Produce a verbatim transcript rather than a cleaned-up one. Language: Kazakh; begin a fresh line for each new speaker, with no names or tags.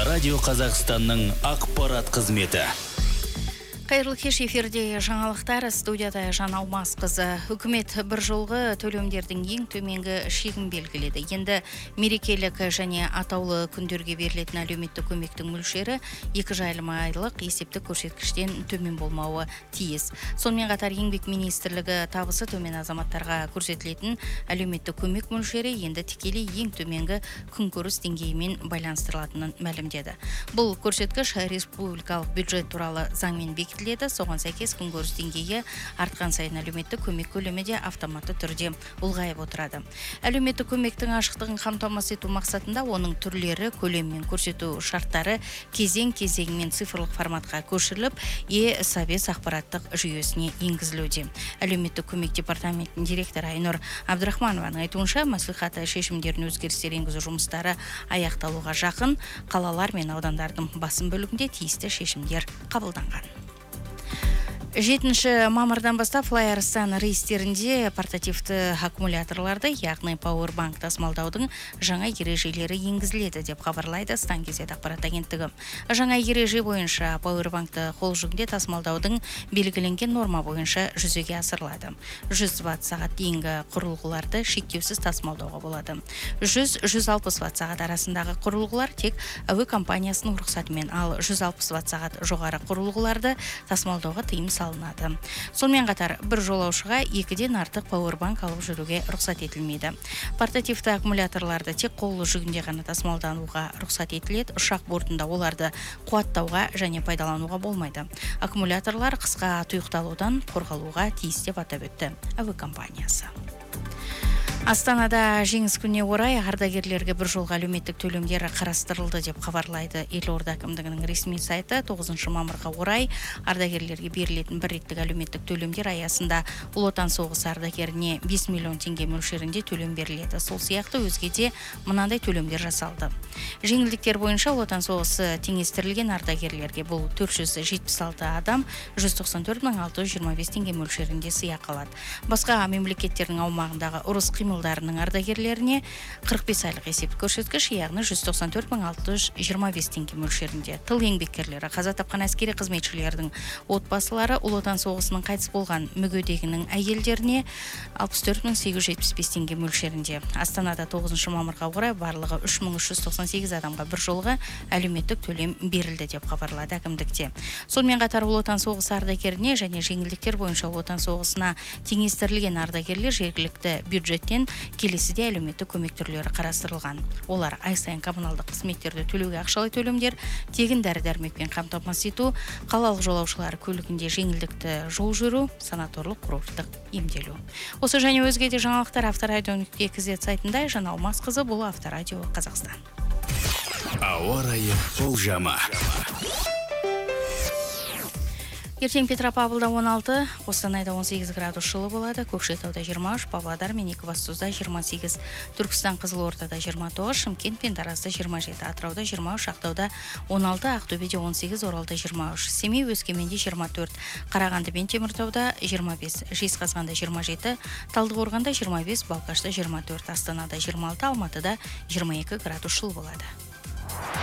Радио Қазақстанның ақпарат қызметі.
Қайырлы кеш, эфирде жаңалықтар, студияда Жанна Алмасқызы. Үкімет бір жылғы төлемдердің ең төменгі шегін белгіледі. Енді мерекелік және атаулы күндерге берілетін әлеуметтік көмектің мөлшері екі жарым айлық есептік көрсеткіштен төмен болмауы тиіс. Сонымен қатар еңбек министрлігі табысы төмен азаматтарға көрсетілетін әлеуметтік көмек мөлшері енді тікелей ең төменгі күнкөріс деңгейімен байланыстырылатынын мәлімдеді. Бұл көрсеткіш республикалық бюджет туралы заңмен бекітілді. Соған сәйкес күнкөріс деңгейі артқан сайын әлеуметтік көмек көлемі де автоматты түрде ұлғайып отырады. Әлеуметтік көмектің ашықтығын қамтамасыз ету мақсатында оның түрлері, көлеммен көрсету шарттары кезең-кезеңмен цифрлық форматқа көшіріліп, е-совет ақпараттық жүйесіне енгізілуде. Әлеуметтік көмек департаментінің директоры Айнұр Абдрахманованың айтуынша, мәслихаты шешімдерін өзгерістер енгізу жұмыстары аяқталуға жақын, қалалар мен аудандардың басым бөлігінде тиісті шешімдер қабылданған. жетінші мамырдан бастап Флайарстан рейстерінде портативті аккумуляторларды, яғни пауэрбанк тасымалдаудың жаңа ережелері енгізіледі деп хабарлайды Стан Кезет ақпарат агенттігі. Жаңа ереже бойынша пауэрбанкты қол жүгінде тасымалдаудың белгіленген норма бойынша жүзеге асырылады. жүз ватт сағат дейінгі құрылғыларды шектеусіз тасымалдауға болады. жүз - жүз алпыс ватт сағат арасындағы құрылғылар тек әуе компаниясының рұқсатымен, ал жүз алпыс ватт сағат жоғары құрылғыларды тасымалдауға тыйым салынады. Сонымен қатар бір жолаушыға екіден артық пауэрбанк алып жүруге рұқсат етілмейді. Портативті аккумуляторларды тек қол жүгінде ғана тасымалдануға рұқсат етіледі. Ұшақ бортында оларды қуаттауға және пайдалануға болмайды. Аккумуляторлар қысқа тұйықталудан қорғалуға тиіс деп атап өтті әуе компаниясы. Астанада жеңіс күніне орай ардагерлерге бір жолғы әлеуметтік төлемдері қарастырылды деп хабарлайды Елорда әкімдігінің ресми сайты. тоғызыншы мамырға орай ардагерлерге берілетін бір реттік әлеуметтік төлемдер аясында Ұлы Отан соғысы ардагеріне бес миллион теңге мөлшерінде төлем беріледі. Сол сияқты өзге де мынандай төлемдер жасалды. Жеңілдіктер бойынша Ұлы Отан соғысы теңестірілген ардагерлерге бұл төрт жүз жетпіс алты адам жүз тоқсан төрт мың алты жүз жиырма бес теңге мөлшерінде сыйақы алады. Басқа мемлекеттердің аумағындағы ұрыс қимылдарының ардагерлеріне қырық бес айлық есеп көрсеткіш, яғни жүз тоқсан төрт мың алты жүз жиырма бес теңге мөлшерінде. Тыл еңбеккерлері, қаза тапқан әскери қызметшілердің отбасылары, Ұлы Отан соғысының қайтыс болған мүгедегінің әйелдеріне алпыс төрт мың сегіз жүз жетпіс бес теңге мөлшерінде. Астанада тоғызыншы мамырға орай барлығы үш мың үш жүз тоқсан сегіз адамға бір жолғы әлеуметтік төлем берілді деп хабарлады әкімдікте. Сонымен қатар Ұлы Отан соғысы ардагеріне және жеңілдіктер бойынша Ұлы Отан соғысына теңестірілген ардагерлер жергілікті бюджеттен келесіде әлеуметтік көмек түрлері қарастырылған. Олар ай сайын коммуналдық қызметтерді төлеуге ақшалай төлемдер, тегін дәрі-дәрмекпен қамтамасыз ету, қалалық жолаушылар көлігінде жеңілдікті жол жүру, санаторлық курорттық емделу. Осы және өзге де жаңалықтар Авторадио нүкте кз сайтында. Жанна Алмасқызы, бұл Авторадио Қазақстан.
Ауа райы болжамы.
Ертең Петропавлда он алты, Қостанайда он сегіз градус жылы болады, Көкшетауда жиырма үш, Павлодар мен Екібастұзда жиырма сегіз, Түркістан, Қызылордада жиырма тоғыз, Шымкент пен Таразда жиырма жеті, Атырауда жиырма үш, Ақтауда он алты, Ақтөбеде он сегіз, Оралда жиырма үш, Семей, Өскеменде жиырма төрт, Қарағанды мен Теміртауда жиырма бес, Жезқазғанда жиырма жеті, Талдықорғанда жиырма бес, Балқашта жиырма төрт, Астанада жиырма алты, Алматыда жиырма екі градус жылы болады.